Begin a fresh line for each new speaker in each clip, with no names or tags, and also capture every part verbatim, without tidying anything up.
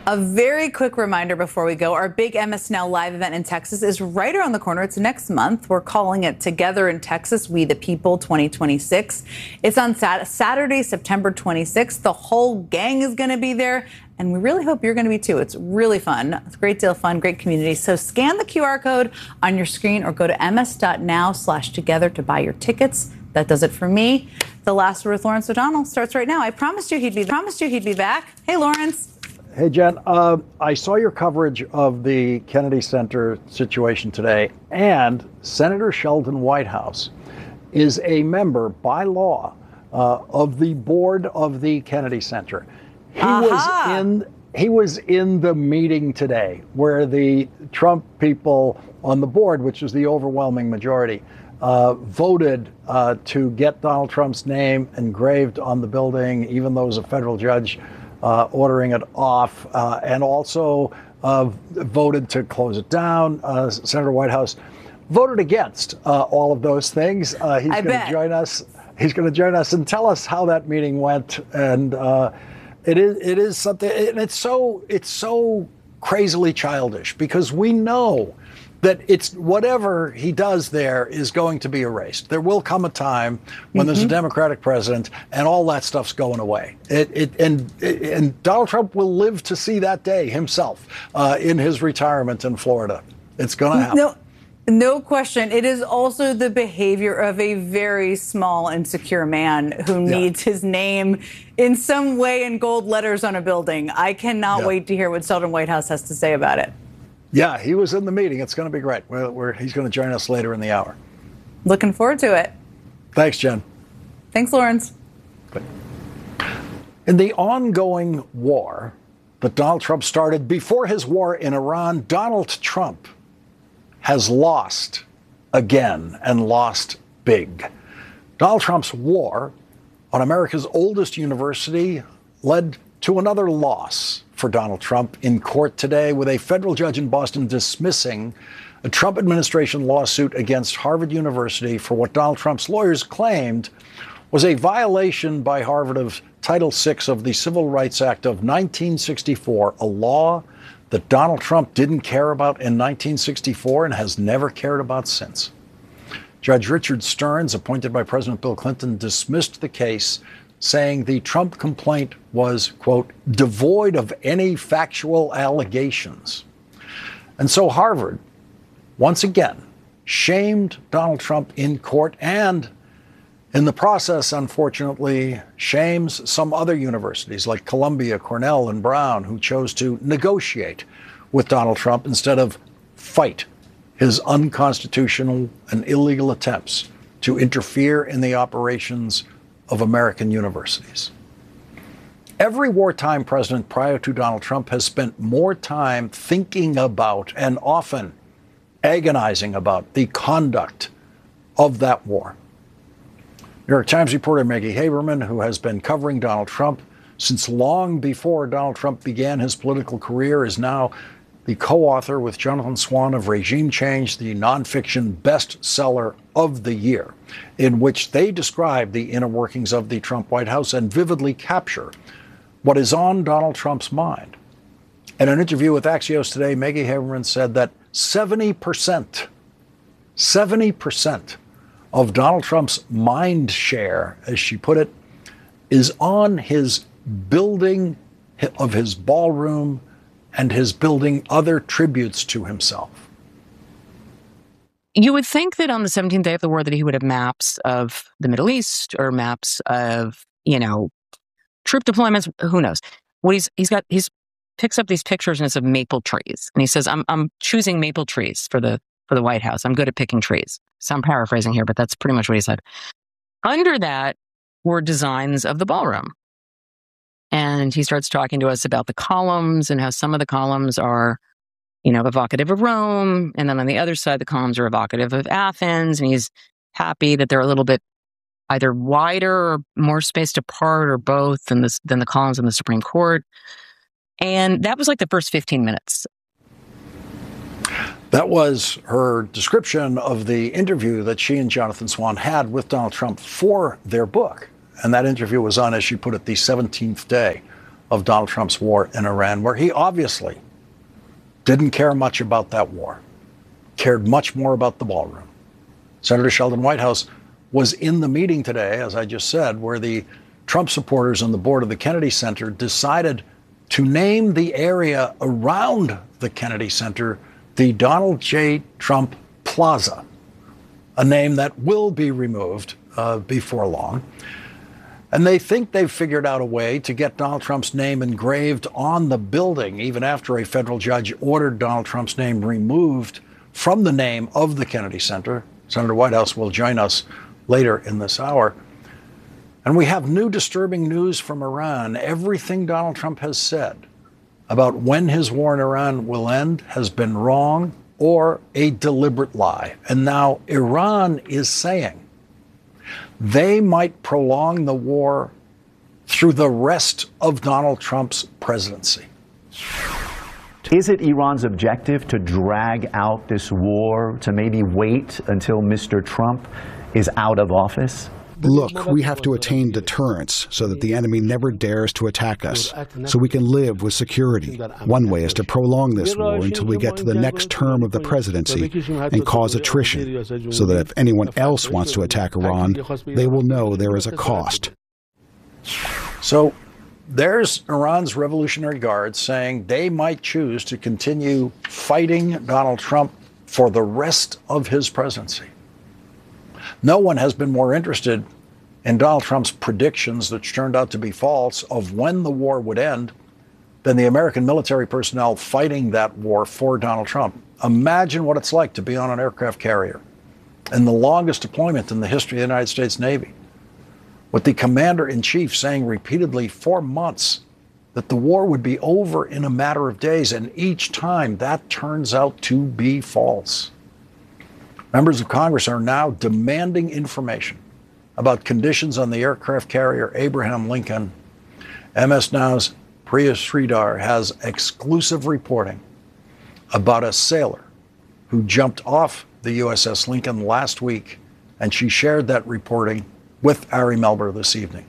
A very quick reminder before we go. Our big M S Now live event in Texas is right around the corner. It's next month. We're calling it Together in Texas, We the People twenty twenty-six. It's on sat- Saturday, September twenty-sixth. The whole gang is going to be there, and we really hope you're going to be too. It's really fun. It's a great deal of fun, great community. So scan the Q R code on your screen or go to ms.now slash together to buy your tickets. That does it for me. The Last Word with Lawrence O'Donnell starts right now. I promised you he'd be promised you he'd be back. Hey, Lawrence.
Hey, Jen, uh, I saw your coverage of the Kennedy Center situation today, and Senator Sheldon Whitehouse is a member by law uh, of the board of the Kennedy Center. He
Aha.
was in he was in the meeting today where the Trump people on the board, which was the overwhelming majority, uh, voted uh, to get Donald Trump's name engraved on the building, even though it was a federal judge Uh, ordering it off, uh, and also uh, voted to close it down. Uh, Senator Whitehouse voted against uh, all of those things. Uh, he's going to join us. He's going to join us and tell us how that meeting went. And uh, it is it is something. And it's so it's so crazily childish because we know that it's whatever he does there is going to be erased. There will come a time when mm-hmm. there's a Democratic president and all that stuff's going away. It, it and and Donald Trump will live to see that day himself uh, in his retirement in Florida. It's going to happen.
No, no question. It is also the behavior of a very small, insecure man who
Yeah.
needs his name in some way in gold letters on a building. I cannot
Yeah.
wait to hear what Sheldon Whitehouse has to say about it.
Yeah, he was in the meeting. It's going to be great. We're, we're, he's going to join us later in the hour.
Looking forward to it.
Thanks, Jen.
Thanks, Lawrence.
Good. In the ongoing war that Donald Trump started before his war in Iran, Donald Trump has lost again and lost big. Donald Trump's war on America's oldest university led to another loss for Donald Trump in court today, with a federal judge in Boston dismissing a Trump administration lawsuit against Harvard University for what Donald Trump's lawyers claimed was a violation by Harvard of Title six of the Civil Rights Act of nineteen sixty-four, a law that Donald Trump didn't care about in nineteen sixty-four and has never cared about since. Judge Richard Stearns, appointed by President Bill Clinton, dismissed the case, saying the Trump complaint was, quote, devoid of any factual allegations. And so Harvard, once again, shamed Donald Trump in court and, in the process, unfortunately, shames some other universities like Columbia, Cornell, and Brown, who chose to negotiate with Donald Trump instead of fight his unconstitutional and illegal attempts to interfere in the operations of American universities. Every wartime president prior to Donald Trump has spent more time thinking about and often agonizing about the conduct of that war. New York Times reporter Maggie Haberman, who has been covering Donald Trump since long before Donald Trump began his political career, is now the co-author with Jonathan Swan of Regime Change, the nonfiction bestseller of the year, in which they describe the inner workings of the Trump White House and vividly capture what is on Donald Trump's mind. In an interview with Axios today, Maggie Haberman said that seventy percent, seventy percent of Donald Trump's mind share, as she put it, is on his building of his ballroom and his building other tributes to himself.
You would think that on the seventeenth day of the war that he would have maps of the Middle East or maps of, you know, troop deployments. Who knows? What he's he's got he's picks up these pictures and it's of maple trees, and he says, "I'm I'm choosing maple trees for the for the White House. I'm good at picking trees." So I'm paraphrasing here, but that's pretty much what he said. Under that were designs of the ballroom. And he starts talking to us about the columns and how some of the columns are, you know, evocative of Rome. And then on the other side, the columns are evocative of Athens. And he's happy that they're a little bit either wider or more spaced apart or both than, this, than the columns in the Supreme Court. And that was like the first fifteen minutes.
That was her description of the interview that she and Jonathan Swan had with Donald Trump for their book. And that interview was on, as she put it, the seventeenth day of Donald Trump's war in Iran, where he obviously didn't care much about that war, cared much more about the ballroom. Senator Sheldon Whitehouse was in the meeting today, as I just said, where the Trump supporters on the board of the Kennedy Center decided to name the area around the Kennedy Center the Donald J. Trump Plaza, a name that will be removed uh, before long. And they think they've figured out a way to get Donald Trump's name engraved on the building, even after a federal judge ordered Donald Trump's name removed from the name of the Kennedy Center. Senator Whitehouse will join us later in this hour. And we have new disturbing news from Iran. Everything Donald Trump has said about when his war in Iran will end has been wrong or a deliberate lie. And now Iran is saying they might prolong the war through the rest of Donald Trump's presidency.
Is it Iran's objective to drag out this war, to maybe wait until Mister Trump is out of office?
Look, we have to attain deterrence so that the enemy never dares to attack us, so we can live with security. One way is to prolong this war until we get to the next term of the presidency and cause attrition, so that if anyone else wants to attack Iran, they will know there is a cost.
So there's Iran's Revolutionary Guard saying they might choose to continue fighting Donald Trump for the rest of his presidency. No one has been more interested in Donald Trump's predictions, which turned out to be false, of when the war would end than the American military personnel fighting that war for Donald Trump. Imagine what it's like to be on an aircraft carrier in the longest deployment in the history of the United States Navy, with the commander-in-chief saying repeatedly for months that the war would be over in a matter of days, and each time that turns out to be false. Members of Congress are now demanding information about conditions on the aircraft carrier Abraham Lincoln. M S Now's Priya Sridhar has exclusive reporting about a sailor who jumped off the U S S Lincoln last week, and she shared that reporting with Ari Melber this evening.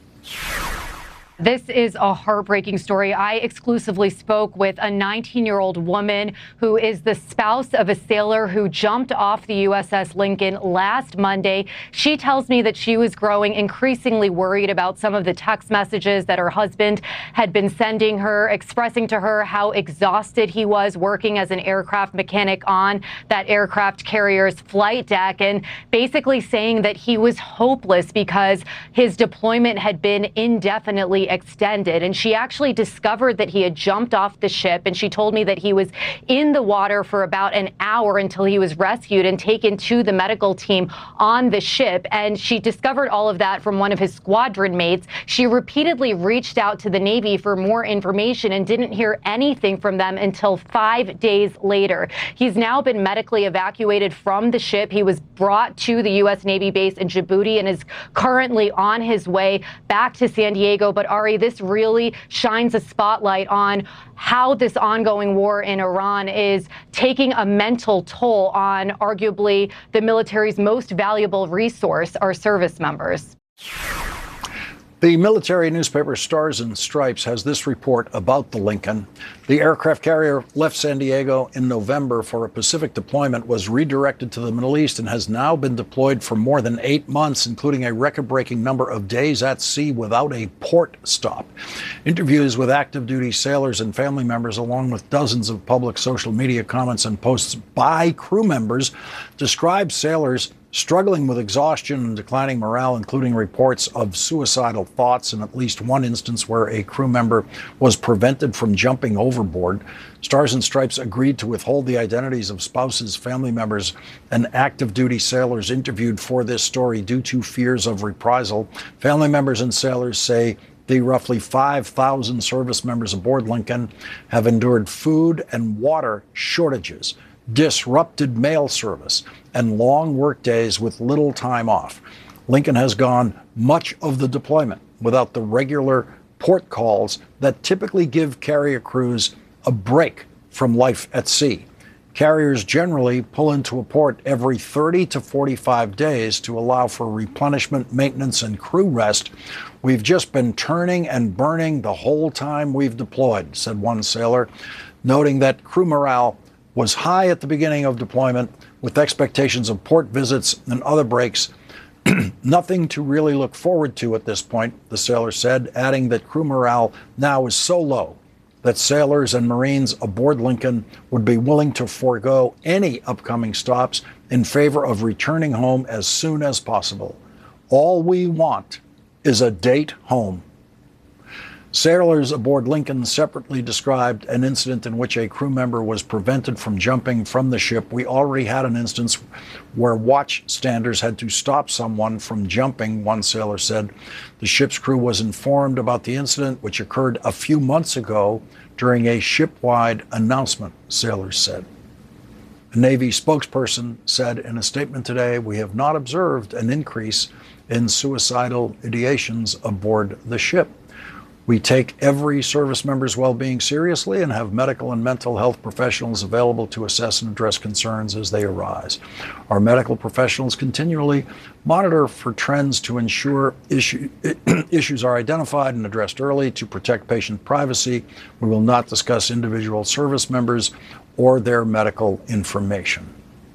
This is a heartbreaking story. I exclusively spoke with a nineteen-year-old woman who is the spouse of a sailor who jumped off the U S S Lincoln last Monday. She tells me that she was growing increasingly worried about some of the text messages that her husband had been sending her, expressing to her how exhausted he was working as an aircraft mechanic on that aircraft carrier's flight deck, and basically saying that he was hopeless because his deployment had been indefinitely extended. And she actually discovered that he had jumped off the ship, and she told me that he was in the water for about an hour until he was rescued and taken to the medical team on the ship. And she discovered all of that from one of his squadron mates. She repeatedly reached out to the Navy for more information and didn't hear anything from them until five days later. He's now been medically evacuated from the ship. He was brought to the U S Navy base in Djibouti and is currently on his way back to San Diego. But Ari, this really shines a spotlight on how this ongoing war in Iran is taking a mental toll on arguably the military's most valuable resource, our service members.
The military newspaper Stars and Stripes has this report about the Lincoln. The aircraft carrier left San Diego in November for a Pacific deployment, was redirected to the Middle East, and has now been deployed for more than eight months, including a record-breaking number of days at sea without a port stop. Interviews with active duty sailors and family members, along with dozens of public social media comments and posts by crew members, describe sailors struggling with exhaustion and declining morale, including reports of suicidal thoughts and at least one instance where a crew member was prevented from jumping overboard. Stars and Stripes agreed to withhold the identities of spouses, family members, and active duty sailors interviewed for this story due to fears of reprisal. Family members and sailors say the roughly five thousand service members aboard Lincoln have endured food and water shortages, disrupted mail service, and long work days with little time off. Lincoln has gone much of the deployment without the regular port calls that typically give carrier crews a break from life at sea. Carriers generally pull into a port every thirty to forty-five days to allow for replenishment, maintenance, and crew rest. We've just been turning and burning the whole time we've deployed, said one sailor, noting that crew morale was high at the beginning of deployment, with expectations of port visits and other breaks. Nothing to really look forward to at this point, the sailor said, adding that crew morale now is so low that sailors and Marines aboard Lincoln would be willing to forego any upcoming stops in favor of returning home as soon as possible. All we want is a date home. Sailors aboard Lincoln separately described an incident in which a crew member was prevented from jumping from the ship. We already had an instance where watchstanders had to stop someone from jumping, one sailor said. The ship's crew was informed about the incident, which occurred a few months ago during a ship-wide announcement, sailors said. A Navy spokesperson said in a statement today, "We have not observed an increase in suicidal ideations aboard the ship. We take every service member's well-being seriously and have medical and mental health professionals available to assess and address concerns as they arise. Our medical professionals continually monitor for trends to ensure issue, issues are identified and addressed early to protect patient privacy. We will not discuss individual service members or their medical information."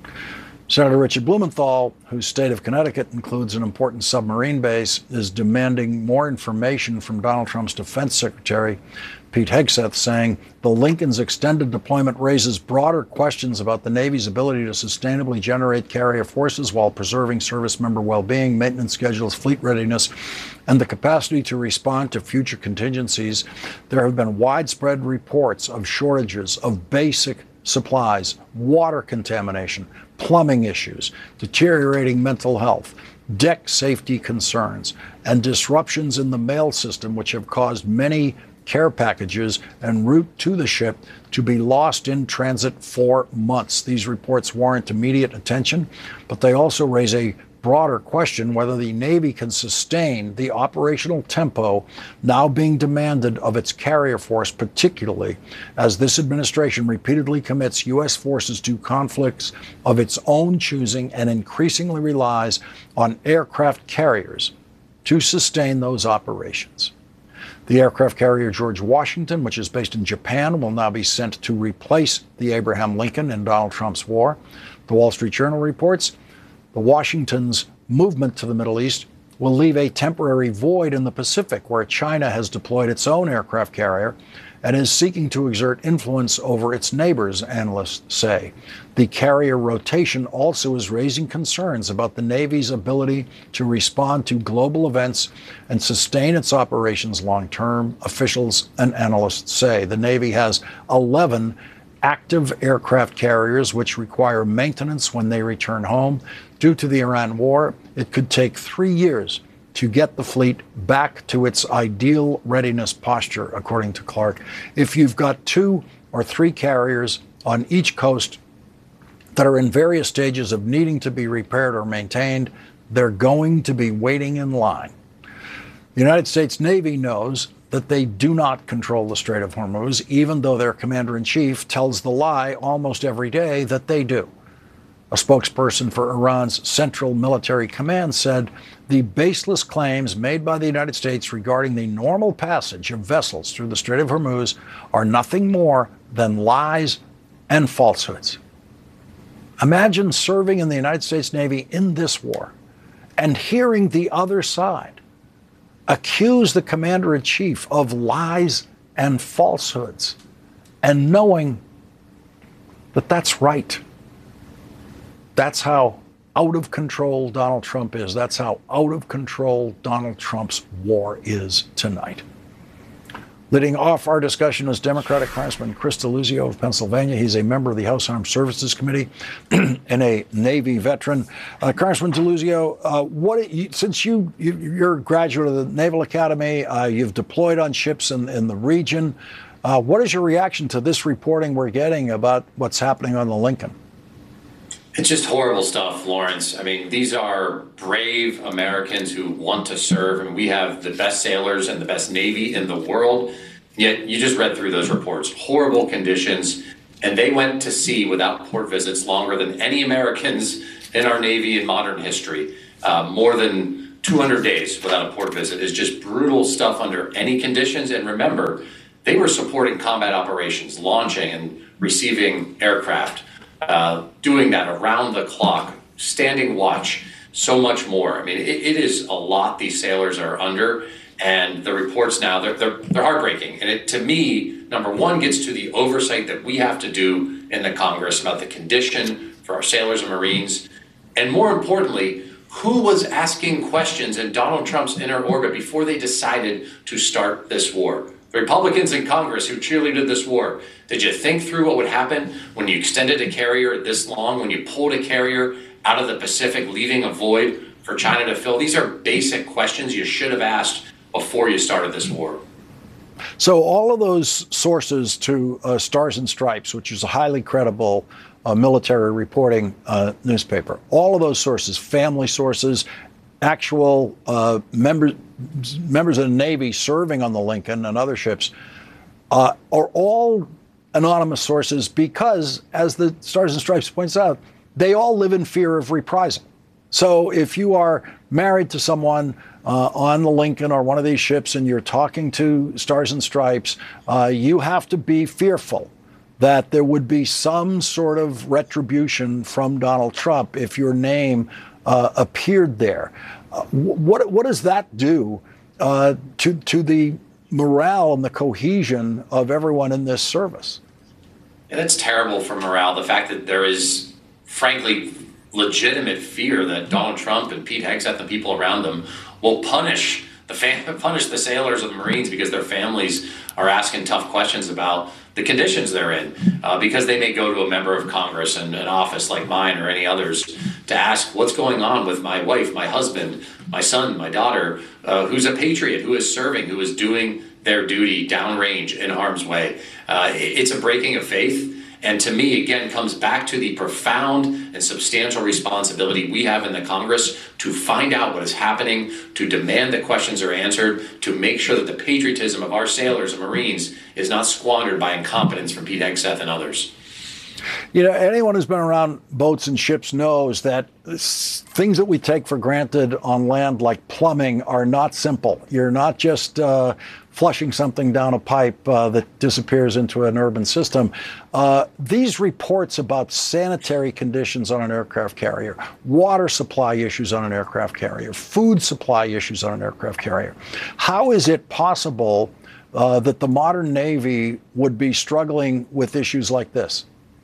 Senator Richard Blumenthal, whose state of Connecticut includes an important submarine base, is demanding more information from Donald Trump's defense secretary, Pete Hegseth, saying the Lincoln's extended deployment raises broader questions about the Navy's ability to sustainably generate carrier forces while preserving service member well-being, maintenance schedules, fleet readiness, and the capacity to respond to future contingencies. There have been widespread reports of shortages of basic supplies, water contamination, plumbing issues, deteriorating mental health, deck safety concerns, and disruptions in the mail system, which have caused many care packages en route to the ship to be lost in transit for months. These reports warrant immediate attention, but they also raise a broader question whether the Navy can sustain the operational tempo now being demanded of its carrier force, particularly as this administration repeatedly commits U S forces to conflicts of its own choosing and increasingly relies on aircraft carriers to sustain those operations. The aircraft carrier George Washington, which is based in Japan, will now be sent to replace the Abraham Lincoln in Donald Trump's war. The Wall Street Journal reports the Washington's movement to the Middle East will leave a temporary void in the Pacific, where China has deployed its own aircraft carrier and is seeking to exert influence over its neighbors, analysts say. The carrier rotation also is raising concerns about the Navy's ability to respond to global events and sustain its operations long-term, officials and analysts say. The Navy has eleven active aircraft carriers which require maintenance when they return home. Due to the Iran war, it could take three years to get the fleet back to its ideal readiness posture, according to Clark. If you've got two or three carriers on each coast that are in various stages of needing to be repaired or maintained, they're going to be waiting in line. The United States Navy knows that they do not control the Strait of Hormuz, even though their commander-in-chief tells the lie almost every day that they do. A spokesperson for Iran's Central Military Command said the baseless claims made by the United States regarding the normal passage of vessels through the Strait of Hormuz are nothing more than lies and falsehoods. Imagine serving in the United States Navy in this war and hearing the other side accuse the commander-in-chief of lies and falsehoods and knowing that that's right. That's how out of control Donald Trump is. That's how out of control Donald Trump's war is tonight. Leading off our discussion is Democratic Congressman Chris Deluzio of Pennsylvania. He's a member of the House Armed Services Committee and a Navy veteran. Uh, Congressman Deluzio, uh, what you, since you, you you're a graduate of the Naval Academy, uh, you've deployed on ships in, in the region. Uh, what is your reaction to this reporting we're getting about what's happening on the Lincoln?
It's just horrible stuff, Lawrence. I mean, these are brave Americans who want to serve, and we have the best sailors and the best Navy in the world. Yet you just read through those reports. Horrible conditions. And they went to sea without port visits longer than any Americans in our Navy in modern history. Uh, more than two hundred days without a port visit is just brutal stuff under any conditions. And remember, they were supporting combat operations, launching and receiving aircraft, uh, doing that around the clock, standing watch, so much more. I mean, it, it is a lot these sailors are under. And the reports now, they're, they're, they're heartbreaking. And it, to me, number one, gets to the oversight that we have to do in the Congress about the condition for our sailors and Marines. And more importantly, who was asking questions in Donald Trump's inner orbit before they decided to start this war? The Republicans in Congress who cheerleaded this war. Did you think through what would happen when you extended a carrier this long, when you pulled a carrier out of the Pacific, leaving a void for China to fill? These are basic questions you should have asked before you started this war.
So all of those sources to uh, Stars and Stripes, which is a highly credible uh, military reporting uh, newspaper, all of those sources, family sources, actual uh, members members of the Navy serving on the Lincoln and other ships, uh, are all anonymous sources because, as the Stars and Stripes points out, they all live in fear of reprisal. So if you are married to someone uh, on the Lincoln or one of these ships and you're talking to Stars and Stripes, uh, you have to be fearful that there would be some sort of retribution from Donald Trump if your name uh, appeared there. Uh, what what does that do uh, to to the morale and the cohesion of everyone in this service?
And it's terrible for morale. The fact that there is, frankly, legitimate fear that Donald Trump and Pete Hegseth and people around them will punish the fam- punish the sailors and the Marines because their families are asking tough questions about the conditions they're in, uh, because they may go to a member of Congress and an office like mine or any others to ask what's going on with my wife, my husband, my son, my daughter, uh, who's a patriot, who is serving, who is doing their duty downrange in harm's way. Uh, it's a breaking of faith. And to me, again, comes back to the profound and substantial responsibility we have in the Congress to find out what is happening, to demand that questions are answered, to make sure that the patriotism of our sailors and Marines is not squandered by incompetence from Pete Hegseth and others.
You know, anyone who's been around boats and ships knows that things that we take for granted on land, like plumbing, are not simple. You're not just uh, flushing something down a pipe uh, that disappears into an urban system. Uh, these reports about sanitary conditions on an aircraft carrier, water supply issues on an aircraft carrier, food supply issues on an aircraft carrier. How is it possible uh, that the modern Navy would be struggling with issues like this?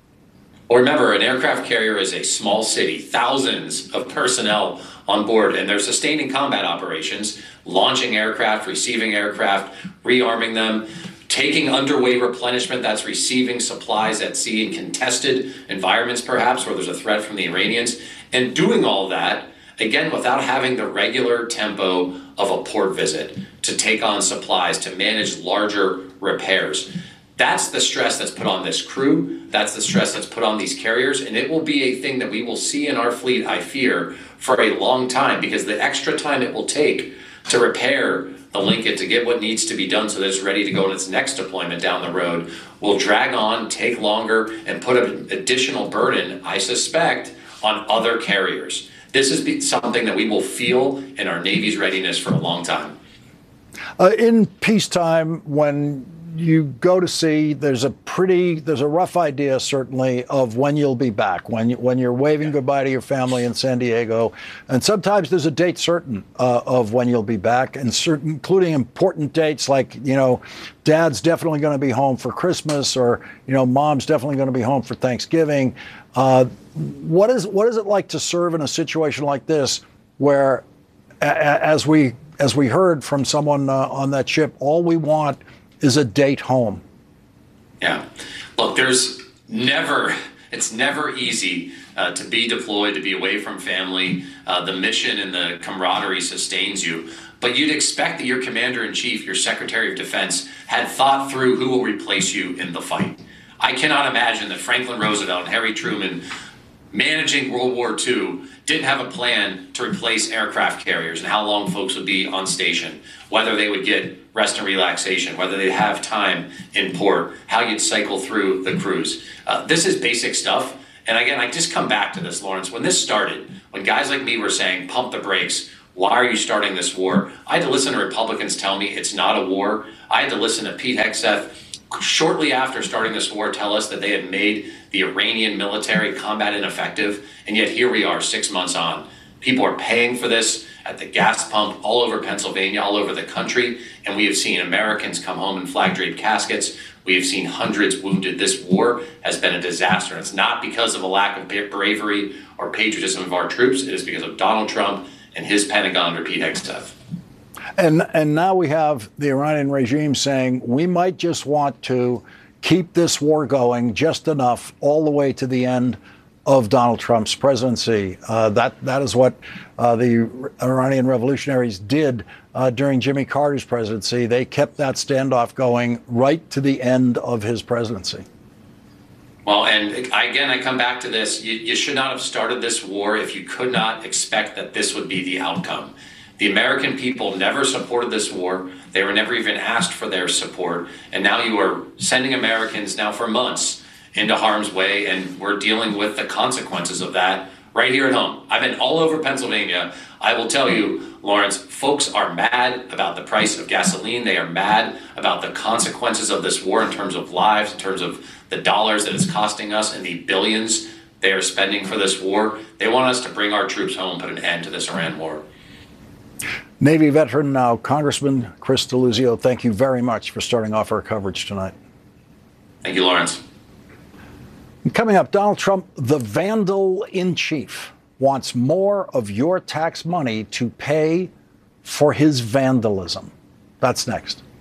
Well, remember, an aircraft carrier is a small city, thousands of personnel on board, and they're sustaining combat operations, launching aircraft, receiving aircraft, rearming them, taking underway replenishment, that's receiving supplies at sea in contested environments, perhaps, where there's a threat from the Iranians, and doing all that, again, without having the regular tempo of a port visit to take on supplies, to manage larger repairs. That's the stress that's put on this crew. That's the stress that's put on these carriers. And it will be a thing that we will see in our fleet, I fear, for a long time, because the extra time it will take to repair the Lincoln, to get what needs to be done so that it's ready to go in its next deployment down the road, will drag on, take longer, and put an additional burden, I suspect, on other carriers. This is something that we will feel in our Navy's readiness for a long time.
Uh, in peacetime, when you go to sea, there's a pretty, there's a rough idea, certainly, of when you'll be back, when, you, when you're waving goodbye to your family in San Diego. And sometimes there's a date certain uh, of when you'll be back, and certain, including important dates like, you know, dad's definitely going to be home for Christmas, or, you know, mom's definitely going to be home for Thanksgiving. Uh, what is what is it like to serve in a situation like this, where, a, as we as we heard from someone uh, on that ship, all we want is a date home?
Yeah. Look, there's never, it's never easy uh, to be deployed, to be away from family. Uh, the mission and the camaraderie sustains you. But you'd expect that your commander-in-chief, your Secretary of Defense, had thought through who will replace you in the fight. I cannot imagine that Franklin Roosevelt and Harry Truman managing World War Two, didn't have a plan to replace aircraft carriers and how long folks would be on station, whether they would get rest and relaxation, whether they'd have time in port, how you'd cycle through the cruise. Uh, this is basic stuff. And again, I just come back to this, Lawrence. When this started, when guys like me were saying, pump the brakes, why are you starting this war? I had to listen to Republicans tell me it's not a war. I had to listen to Pete Hegseth shortly after starting this war tell us that they had made the Iranian military combat ineffective. And yet here we are six months on. People are paying for this at the gas pump all over Pennsylvania, all over the country. And we have seen Americans come home in flag-draped caskets. We have seen hundreds wounded. This war has been a disaster. And it's not because of a lack of bravery or patriotism of our troops. It is because of Donald Trump and his Pentagon under Pete Hegseth.
And, and now we have the Iranian regime saying we might just want to keep this war going just enough all the way to the end of Donald Trump's presidency. Uh, that that is what uh, the Iranian revolutionaries did uh, during Jimmy Carter's presidency. They kept that standoff going right to the end of his presidency.
Well, and again, I come back to this. You, you should not have started this war if you could not expect that this would be the outcome. The American people never supported this war. They were never even asked for their support. And now you are sending Americans now for months into harm's way, and we're dealing with the consequences of that right here at home. I've been all over Pennsylvania. I will tell you, Lawrence, folks are mad about the price of gasoline. They are mad about the consequences of this war in terms of lives, in terms of the dollars that it's costing us and the billions they are spending for this war. They want us to bring our troops home, put an end to this Iran war.
Navy veteran now, Congressman Chris Deluzio, thank you very much for starting off our coverage tonight.
Thank you, Lawrence.
And coming up, Donald Trump, the vandal in chief, wants more of your tax money to pay for his vandalism. That's next.